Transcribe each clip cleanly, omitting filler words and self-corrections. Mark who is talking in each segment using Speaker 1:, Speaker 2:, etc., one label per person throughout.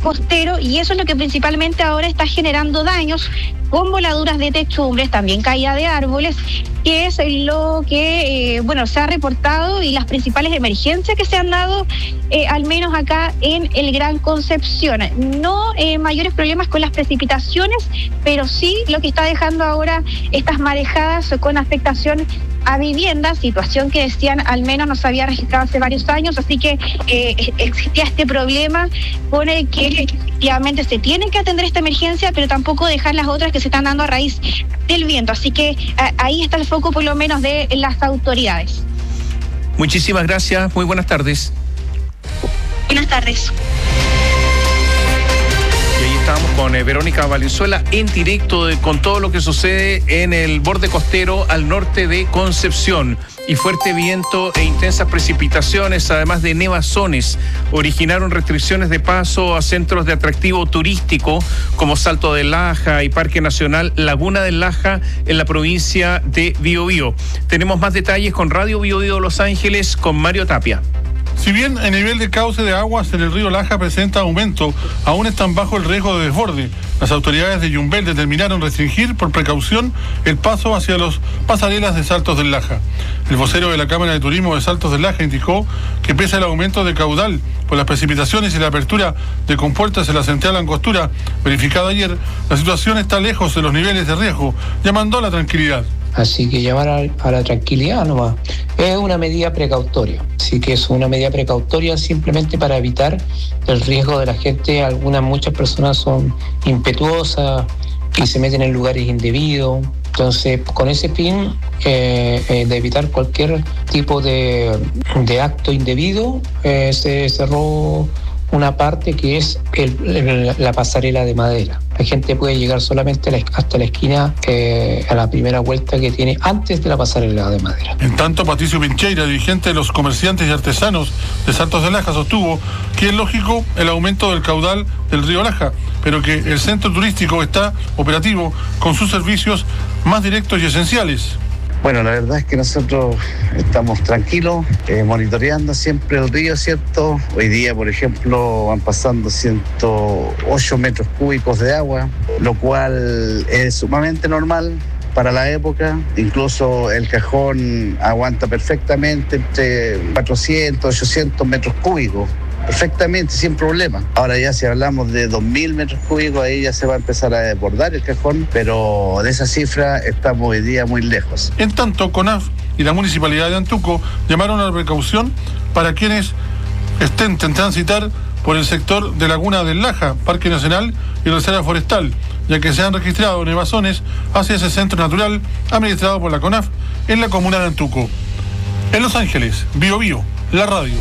Speaker 1: costero, y eso es lo que principalmente ahora está generando daños, con voladuras de techumbres, también caída de árboles, que es lo que se ha reportado, y las principales emergencias que se han dado, al menos acá en el Gran Concepción. No mayores problemas con las precipitaciones, pero sí lo que está dejando ahora estas marejadas con afectación a viviendas, situación que decían al menos no se había registrado hace varios años, así que existía este problema con el que efectivamente se tiene que atender esta emergencia, pero tampoco dejar las otras que se están dando a raíz del viento, así que ahí está el foco por lo menos de las autoridades.
Speaker 2: Muchísimas gracias, muy buenas tardes.
Speaker 1: Buenas tardes.
Speaker 2: Y ahí estamos con Verónica Valenzuela en directo con todo lo que sucede en el borde costero al norte de Concepción. Y fuerte viento e intensas precipitaciones, además de nevazones, originaron restricciones de paso a centros de atractivo turístico como Salto del Laja y Parque Nacional Laguna del Laja en la provincia de Biobío. Tenemos más detalles con Radio Biobío Los Ángeles con Mario Tapia.
Speaker 3: Si bien el nivel de cauce de aguas en el río Laja presenta aumento, aún están bajo el riesgo de desborde. Las autoridades de Yumbel determinaron restringir por precaución el paso hacia los pasarelas de Saltos del Laja. El vocero de la Cámara de Turismo de Saltos del Laja indicó que pese al aumento de caudal por las precipitaciones y la apertura de compuertas en la central Angostura verificada ayer, la situación está lejos de los niveles de riesgo, llamando a la tranquilidad.
Speaker 4: Así que llamar a la tranquilidad nomás. Es una medida precautoria. Así que es una medida precautoria simplemente para evitar el riesgo de la gente. Muchas personas son impetuosas y se meten en lugares indebidos. Entonces, con ese fin de evitar cualquier tipo de acto indebido, se cerró una parte que es la pasarela de madera. La gente puede llegar solamente hasta la esquina, a la primera vuelta que tiene antes de la pasarela de madera.
Speaker 3: En tanto, Patricio Pincheira, dirigente de los comerciantes y artesanos de Saltos del Laja, sostuvo que es lógico el aumento del caudal del río Laja, pero que el centro turístico está operativo con sus servicios más directos y esenciales.
Speaker 5: Bueno, la verdad es que nosotros estamos tranquilos, monitoreando siempre el río, ¿cierto? Hoy día, por ejemplo, van pasando 108 metros cúbicos de agua, lo cual es sumamente normal para la época. Incluso el cajón aguanta perfectamente entre 400, 800 metros cúbicos. Perfectamente, sin problema. Ahora ya si hablamos de 2.000 metros cúbicos, ahí ya se va a empezar a desbordar el cajón, pero de esa cifra estamos hoy día muy lejos.
Speaker 3: En tanto, CONAF y la Municipalidad de Antuco llamaron a la precaución para quienes estén transitar por el sector de Laguna del Laja, Parque Nacional y Reserva Forestal, ya que se han registrado nevazones hacia ese centro natural administrado por la CONAF en la comuna de Antuco. En Los Ángeles, Biobío, la radio.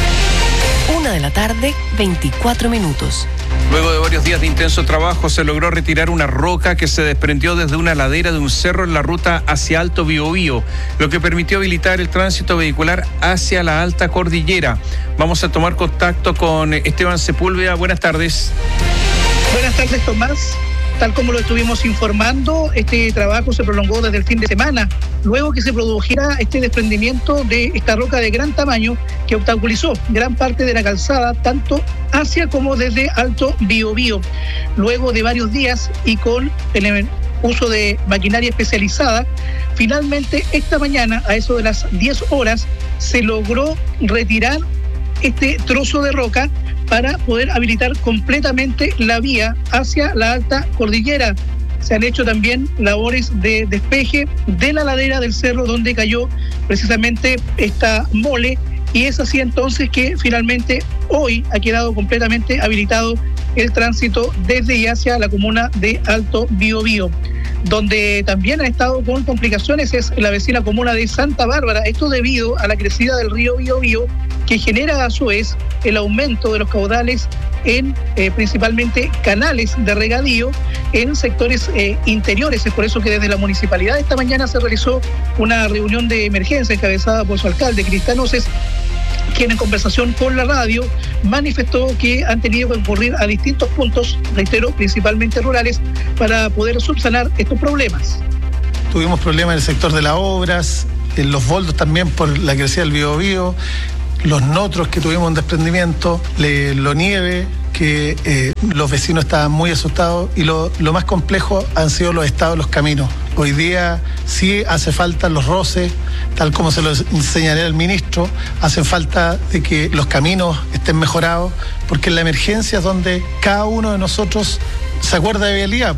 Speaker 6: 1:24 p.m.
Speaker 2: Luego de varios días de intenso trabajo, se logró retirar una roca que se desprendió desde una ladera de un cerro en la ruta hacia Alto Biobío, lo que permitió habilitar el tránsito vehicular hacia la alta cordillera. Vamos a tomar contacto con Esteban Sepúlveda. Buenas tardes.
Speaker 7: Buenas tardes, Tomás. Tal como lo estuvimos informando, este trabajo se prolongó desde el fin de semana, luego que se produjera este desprendimiento de esta roca de gran tamaño que obstaculizó gran parte de la calzada, tanto hacia como desde Alto Biobío. Luego de varios días y con el uso de maquinaria especializada, finalmente esta mañana, a eso de las 10 horas, se logró retirar este trozo de roca para poder habilitar completamente la vía hacia la alta cordillera. Se han hecho también labores de despeje de la ladera del cerro donde cayó precisamente esta mole, y es así entonces que finalmente hoy ha quedado completamente habilitado el tránsito desde y hacia la comuna de Alto Biobío. Donde también ha estado con complicaciones es la vecina comuna de Santa Bárbara, esto debido a la crecida del río Biobío, que genera a su vez el aumento de los caudales en principalmente canales de regadío en sectores interiores. Es por eso que desde la municipalidad esta mañana se realizó una reunión de emergencia encabezada por su alcalde, Cristian Oces, quien en conversación con la radio manifestó que han tenido que concurrir a distintos puntos, reitero, principalmente rurales, para poder subsanar estos problemas.
Speaker 8: Tuvimos problemas en el sector de las obras, en los boldos también por la crecida del Biobío.
Speaker 6: los Notros, que tuvimos un desprendimiento, Lo Nieve, que los vecinos estaban muy asustados, y lo más complejo han sido los estados de los caminos. Hoy día sí hace falta los roces, tal como se lo enseñaré al ministro, hacen falta de que los caminos estén mejorados, porque en la emergencia es donde cada uno de nosotros se acuerda de vialidad.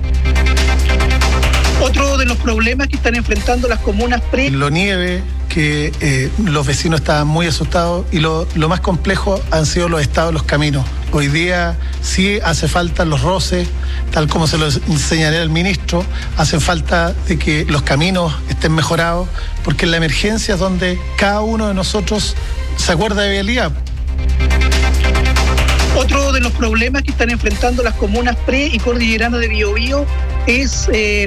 Speaker 7: Otro de los problemas que están enfrentando las comunas
Speaker 6: Lo Nieve, que los vecinos estaban muy asustados, y lo más complejo han sido los estados de los caminos. Hoy día sí hace falta los roces, tal como se lo enseñaré al ministro, hacen falta de que los caminos estén mejorados, porque en la emergencia es donde cada uno de nosotros se acuerda de vialidad.
Speaker 7: Otro de los problemas que están enfrentando las comunas pre y cordilleranas de Biobío es